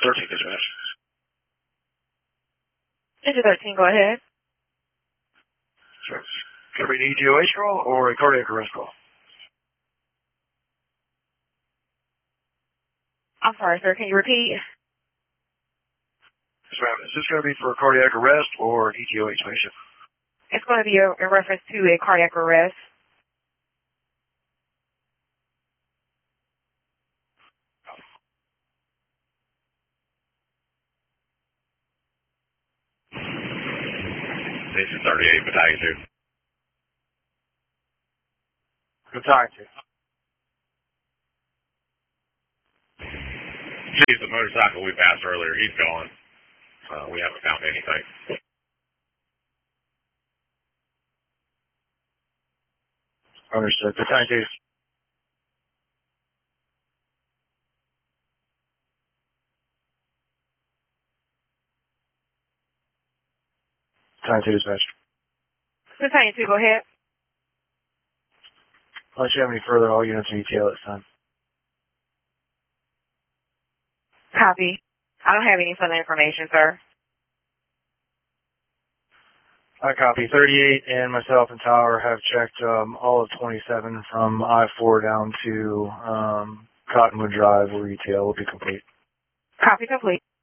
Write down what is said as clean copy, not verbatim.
13 dispatch. Engine 13, go ahead. Sure. Could it be an ETOH call or a cardiac arrest call? I'm sorry, sir. Can you repeat? Yes, ma'am. Is this going to be for a cardiac arrest or an ETOH patient? It's going to be in reference to a cardiac arrest. Station 38, Battalion 2. Battalion 2. He's the motorcycle we passed earlier. He's gone. We haven't found anything. Understood. Battalion 2. Battalion 2 dispatch. Battalion 2, go ahead. Unless you have any further, all units in detail at this time. Copy. I don't have any further information, sir. I copy. 38 and myself and Tower have checked all of 27 from I-4 down to Cottonwood Drive, where retail will be complete. Copy complete.